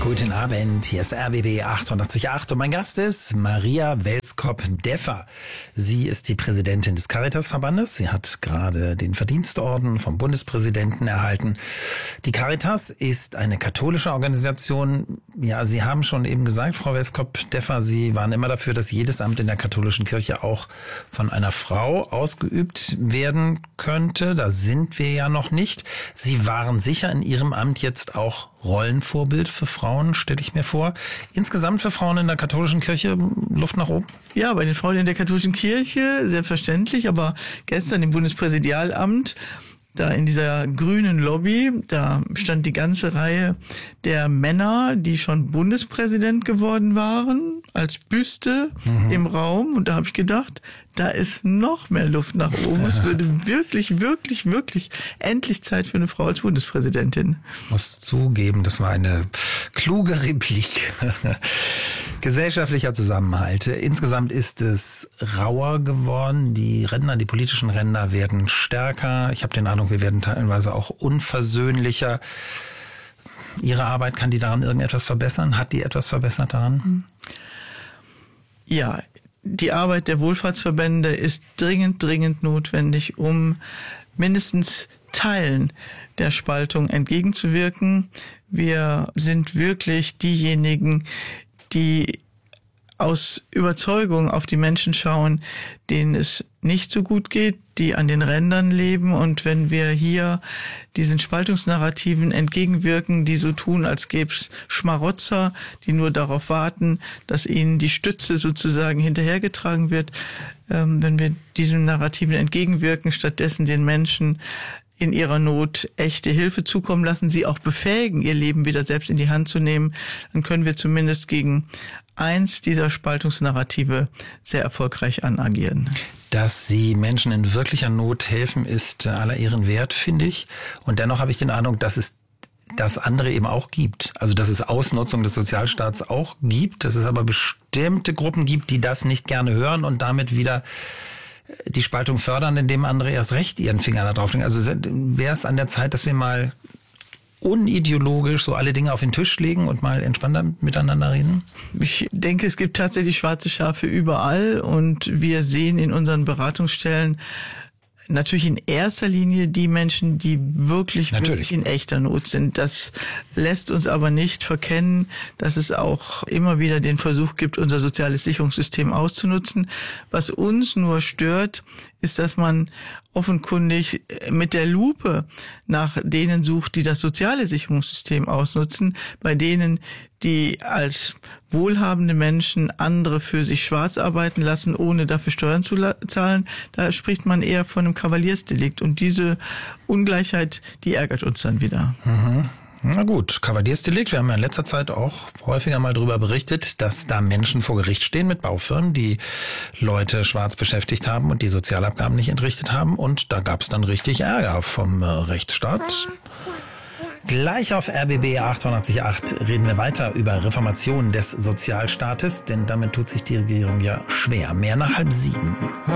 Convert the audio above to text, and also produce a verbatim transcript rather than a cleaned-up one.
Guten Abend, hier ist R B B achtundachtzig Komma acht und mein Gast ist Maria Welskop-Deffer. Sie ist die Präsidentin des Caritas-Verbandes. Sie hat gerade den Verdienstorden vom Bundespräsidenten erhalten. Die Caritas ist eine katholische Organisation. Ja, Sie haben schon eben gesagt, Frau Welskop-Deffer, Sie waren immer dafür, dass jedes Amt in der katholischen Kirche auch von einer Frau ausgeübt werden könnte. Da sind wir ja noch nicht. Sie waren sicher in Ihrem Amt jetzt auch Rollenvorbild für Frauen, stelle ich mir vor. Insgesamt für Frauen in der katholischen Kirche Luft nach oben? Ja, bei den Frauen in der katholischen Kirche selbstverständlich, aber gestern im Bundespräsidialamt, da in dieser grünen Lobby, da stand die ganze Reihe der Männer, die schon Bundespräsident geworden waren, als Büste mhm. im Raum. Und da habe ich gedacht, da ist noch mehr Luft nach oben. Es würde wirklich, wirklich, wirklich endlich Zeit für eine Frau als Bundespräsidentin. Ich muss zugeben, das war eine kluge Replik. Gesellschaftlicher Zusammenhalt. Insgesamt ist es rauer geworden. Die Ränder, die politischen Ränder werden stärker. Ich habe den Eindruck, wir werden teilweise auch unversöhnlicher. Ihre Arbeit, kann die daran irgendetwas verbessern? Hat die etwas verbessert daran? Ja, die Arbeit der Wohlfahrtsverbände ist dringend, dringend notwendig, um mindestens Teilen der Spaltung entgegenzuwirken. Wir sind wirklich diejenigen, die aus Überzeugung auf die Menschen schauen, denen es nicht so gut geht, die an den Rändern leben. Und wenn wir hier diesen Spaltungsnarrativen entgegenwirken, die so tun, als gäbe es Schmarotzer, die nur darauf warten, dass ihnen die Stütze sozusagen hinterhergetragen wird, ähm, wenn wir diesen Narrativen entgegenwirken, stattdessen den Menschen in ihrer Not echte Hilfe zukommen lassen, sie auch befähigen, ihr Leben wieder selbst in die Hand zu nehmen, dann können wir zumindest gegen eins dieser Spaltungsnarrative sehr erfolgreich anagieren. Dass Sie Menschen in wirklicher Not helfen, ist aller Ehren wert, finde ich. Und dennoch habe ich den Eindruck, dass es das andere eben auch gibt. Also dass es Ausnutzung des Sozialstaats auch gibt, dass es aber bestimmte Gruppen gibt, die das nicht gerne hören und damit wieder die Spaltung fördern, indem andere erst recht ihren Finger da drauf legen. Also wäre es an der Zeit, dass wir mal unideologisch so alle Dinge auf den Tisch legen und mal entspannter miteinander reden? Ich denke, es gibt tatsächlich schwarze Schafe überall und wir sehen in unseren Beratungsstellen natürlich in erster Linie die Menschen, die wirklich, wirklich in echter Not sind. Das lässt uns aber nicht verkennen, dass es auch immer wieder den Versuch gibt, unser soziales Sicherungssystem auszunutzen. Was uns nur stört, ist, dass man offenkundig mit der Lupe nach denen sucht, die das soziale Sicherungssystem ausnutzen, bei denen, die als wohlhabende Menschen andere für sich schwarz arbeiten lassen, ohne dafür Steuern zu zahlen. Da spricht man eher von einem Kavaliersdelikt. Und diese Ungleichheit, die ärgert uns dann wieder. Mhm. Na gut, Kavaliersdelikt. Wir haben ja in letzter Zeit auch häufiger mal darüber berichtet, dass da Menschen vor Gericht stehen mit Baufirmen, die Leute schwarz beschäftigt haben und die Sozialabgaben nicht entrichtet haben. Und da gab es dann richtig Ärger vom Rechtsstaat. Gleich auf R B B achtundachtzig Komma acht reden wir weiter über Reformation des Sozialstaates, denn damit tut sich die Regierung ja schwer. Mehr nach halb sieben.